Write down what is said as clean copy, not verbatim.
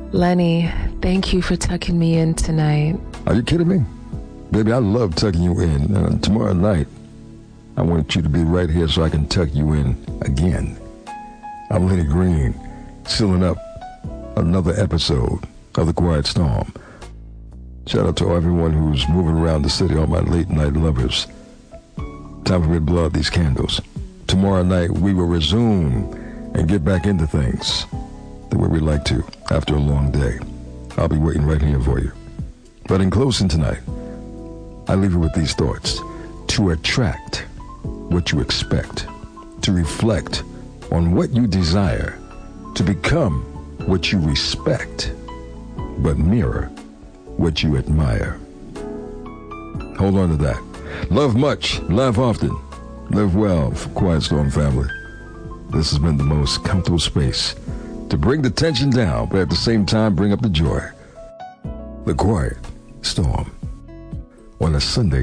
Lenny, thank you for tucking me in tonight. Are you kidding me? Baby, I love tucking you in. Tomorrow night, I want you to be right here so I can tuck you in again. I'm Lenny Green, sealing up another episode of The Quiet Storm. Shout out to everyone who's moving around the city, all my late night lovers. Time for me to blow out these candles. Tomorrow night, we will resume and get back into things the way we like to after a long day. I'll be waiting right here for you. But in closing tonight, I leave you with these thoughts. To attract what you expect, to reflect on what you desire, to become what you respect, but mirror what you admire. Hold on to that. Love much, laugh often, live well, Quiet Storm family. This has been the most comfortable space to bring the tension down, but at the same time bring up the joy. The Quiet Storm on a Sunday